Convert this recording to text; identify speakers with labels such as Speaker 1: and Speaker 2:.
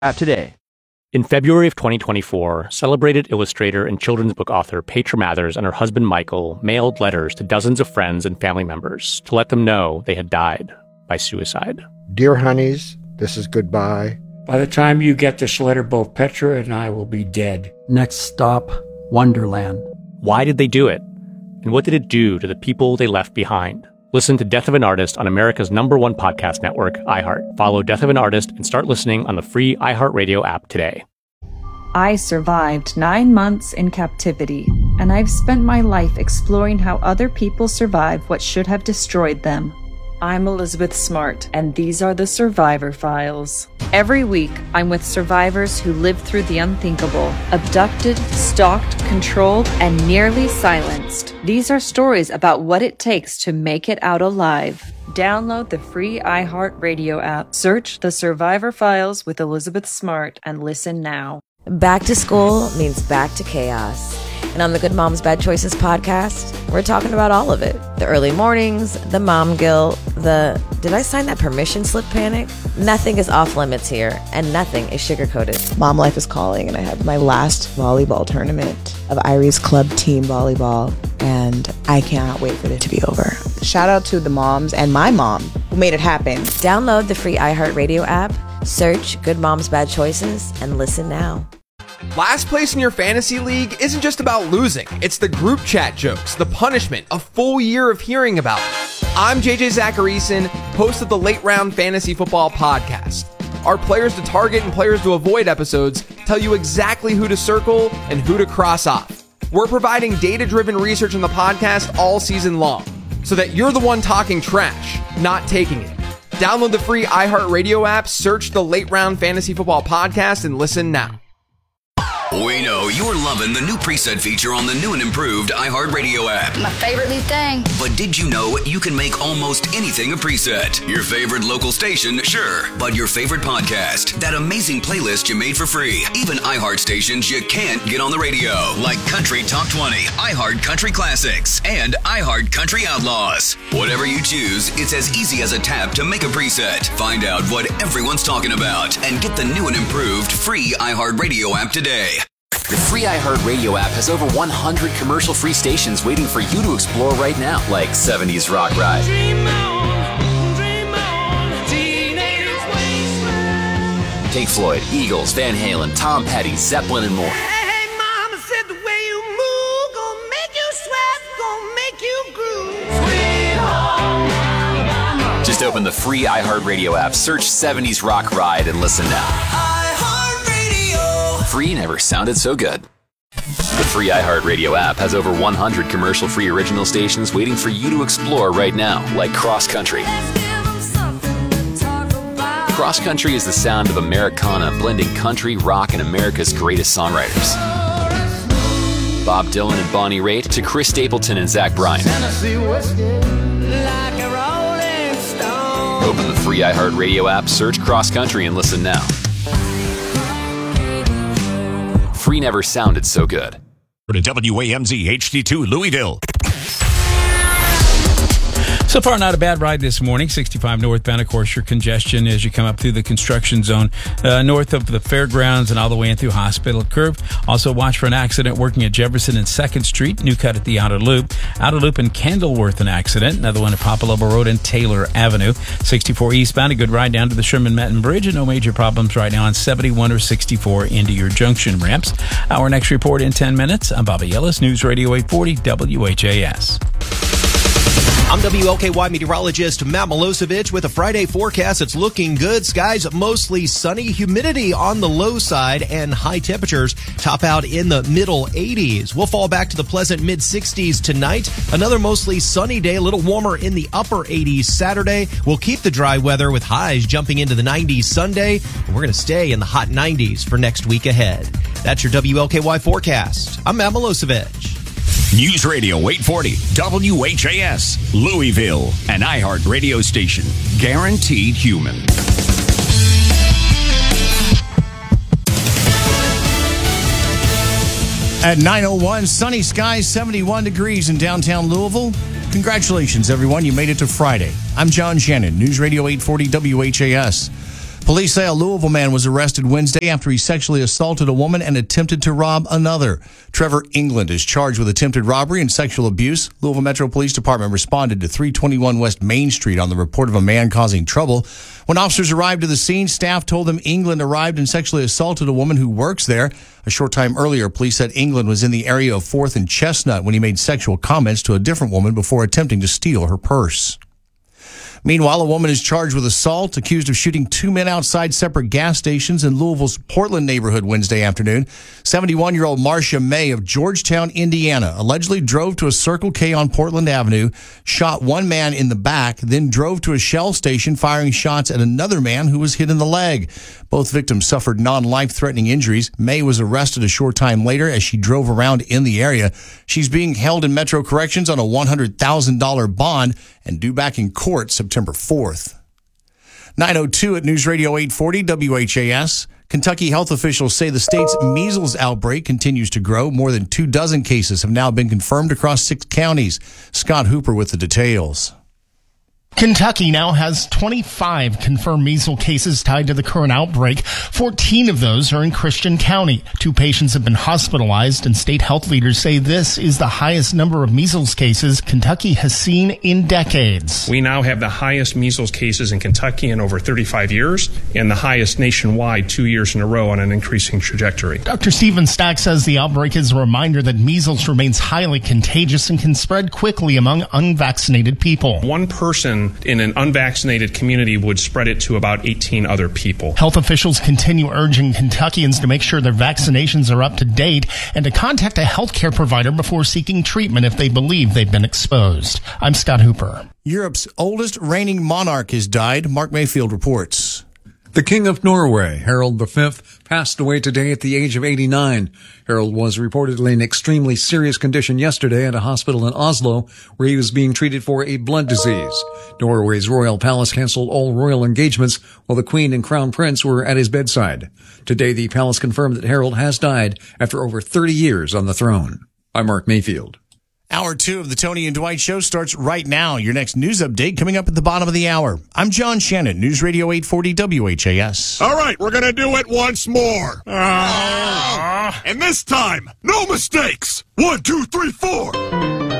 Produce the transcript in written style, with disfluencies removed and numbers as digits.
Speaker 1: today.
Speaker 2: In February of 2024, celebrated illustrator and children's book author Petra Mathers and her husband Michael mailed letters to dozens of friends and family members to let them know they had died by suicide.
Speaker 3: Dear honeys, this is goodbye.
Speaker 4: By the time you get this letter, both Petra and I will be dead.
Speaker 5: Next stop, Wonderland.
Speaker 2: Why did they do it? And what did it do to the people they left behind? Listen to Death of an Artist on America's #1 podcast network, iHeart. Follow Death of an Artist and start listening on the free iHeartRadio app today.
Speaker 6: I survived 9 months in captivity, and I've spent my life exploring how other people survive what should have destroyed them. I'm Elizabeth Smart, and these are the Survivor Files. Every week, I'm with survivors who lived through the unthinkable, abducted, stalked, controlled, and nearly silenced. These are stories about what it takes to make it out alive. Download the free iHeartRadio app, search The Survivor Files with Elizabeth Smart, and listen now.
Speaker 7: Back to school means back to chaos. And on the Good Moms Bad Choices podcast, we're talking about all of it. The early mornings, the mom guilt, the did I sign that permission slip panic? Nothing is off limits here, and nothing is sugar-coated.
Speaker 8: Mom life is calling, and I have my last volleyball tournament of Irie's club team volleyball, and I cannot wait for it to be over. Shout out to the moms and my mom who made it happen.
Speaker 7: Download the free iHeartRadio app, search Good Moms Bad Choices, and listen now.
Speaker 9: Last place in your fantasy league isn't just about losing. It's the group chat jokes, the punishment, a full year of hearing about it. I'm JJ Zacharyson, host of the Late Round Fantasy Football Podcast. Our players to target and players to avoid episodes tell you exactly who to circle and who to cross off. We're providing data-driven research on the podcast all season long, so that you're the one talking trash, not taking it. Download the free iHeartRadio app, search the Late Round Fantasy Football Podcast, and listen now.
Speaker 10: We know you're loving the new preset feature on the new and improved iHeartRadio app.
Speaker 11: My favorite new thing.
Speaker 10: But did you know you can make almost anything a preset? Your favorite local station, sure. But your favorite podcast, that amazing playlist you made for free. Even iHeart stations you can't get on the radio, like Country Top 20, iHeart Country Classics, and iHeart Country Outlaws. Whatever you choose, it's as easy as a tap to make a preset. Find out what everyone's talking about and get the new and improved free iHeartRadio app today.
Speaker 12: The free iHeartRadio app has over 100 commercial-free stations waiting for you to explore right now, like 70s Rock Ride,
Speaker 13: Dream on, teenage wasteland.
Speaker 12: Pink Floyd, Eagles, Van Halen, Tom Petty, Zeppelin, and more.
Speaker 13: Hey, mama said the way you move gonna make you sweat, gonna make you groove. Sweet home Alabama.
Speaker 12: Just open the free iHeartRadio app, search 70s Rock Ride, and listen now. Free never sounded so good. The free iHeartRadio app has over 100 commercial-free original stations waiting for you to explore right now, like Cross Country. Cross Country is the sound of Americana blending country, rock, and America's greatest songwriters. Bob Dylan and Bonnie Raitt to Chris Stapleton and Zach Bryan. Open the free iHeartRadio app, search Cross Country, and listen now. Free never sounded so good.
Speaker 14: To WAMZ HD2 Louisville.
Speaker 15: So far, not a bad ride this morning. 65 northbound, of course, your congestion as you come up through the construction zone north of the fairgrounds and all the way in through Hospital Curve. Also, watch for an accident working at Jefferson and 2nd Street. New cut at the Outer Loop. Outer Loop and Kendallworth, an accident. Another one at Popalobo Road and Taylor Avenue. 64 eastbound, a good ride down to the Sherman-Metton Bridge. And no major problems right now on 71 or 64 into your junction ramps. Our next report in 10 minutes. I'm Bobby Ellis, News Radio 840 WHAS.
Speaker 16: I'm WLKY meteorologist Matt Milosevic with a Friday forecast. It's looking good. Skies mostly sunny, humidity on the low side, and high temperatures top out in the middle 80s. We'll fall back to the pleasant mid-60s tonight. Another mostly sunny day, a little warmer in the upper 80s Saturday. We'll keep the dry weather with highs jumping into the 90s Sunday. And we're going to stay in the hot 90s for next week ahead. That's your WLKY forecast. I'm Matt Milosevic.
Speaker 14: News Radio 840 WHAS, Louisville, an iHeart radio station. Guaranteed human.
Speaker 17: At 9:01, sunny skies, 71 degrees in downtown Louisville. Congratulations, everyone. You made it to Friday. I'm John Shannon, News Radio 840 WHAS. Police say a Louisville man was arrested Wednesday after he sexually assaulted a woman and attempted to rob another. Trevor England is charged with attempted robbery and sexual abuse. Louisville Metro Police Department responded to 321 West Main Street on the report of a man causing trouble. When officers arrived at the scene, staff told them England arrived and sexually assaulted a woman who works there. A short time earlier, police said England was in the area of 4th and Chestnut when he made sexual comments to a different woman before attempting to steal her purse. Meanwhile, a woman is charged with assault, accused of shooting 2 men outside separate gas stations in Louisville's Portland neighborhood Wednesday afternoon. 71-year-old Marcia May of Georgetown, Indiana, allegedly drove to a Circle K on Portland Avenue, shot one man in the back, then drove to a Shell station firing shots at another man who was hit in the leg. Both victims suffered non-life-threatening injuries. May was arrested a short time later as she drove around in the area. She's being held in Metro Corrections on a $100,000 bond and due back in court September 4th. 9:02 at News Radio 840 WHAS. Kentucky health officials say the state's measles outbreak continues to grow. More than 24 cases have now been confirmed across 6 counties. Scott Hooper with the details.
Speaker 1: Kentucky now has 25 confirmed measles cases tied to the current outbreak. 14 of those are in Christian County. 2 patients have been hospitalized, and state health leaders say this is the highest number of measles cases Kentucky has seen in decades.
Speaker 11: We now have the highest measles cases in Kentucky in over 35 years and the highest nationwide 2 years in a row on an increasing trajectory.
Speaker 1: Dr. Stephen Stack says the outbreak is a reminder that measles remains highly contagious and can spread quickly among unvaccinated people.
Speaker 11: One person in an unvaccinated community would spread it to about 18 other people.
Speaker 1: Health officials continue urging Kentuckians to make sure their vaccinations are up to date and to contact a healthcare provider before seeking treatment if they believe they've been exposed. I'm Scott Hooper.
Speaker 17: Europe's oldest reigning monarch has died. Mark Mayfield reports.
Speaker 18: The King of Norway, Harald V, passed away today at the age of 89. Harald was reportedly in extremely serious condition yesterday at a hospital in Oslo, where he was being treated for a blood disease. Norway's royal palace canceled all royal engagements while the Queen and Crown Prince were at his bedside. Today, the palace confirmed that Harald has died after over 30 years on the throne. I'm Mark Mayfield.
Speaker 17: Hour 2 of the Tony and Dwight Show starts right now. Your next news update coming up at the bottom of the hour. I'm John Shannon, News Radio 840 WHAS.
Speaker 19: All right, we're going to do it once more. And this time, no mistakes. 1, 2, 3, 4.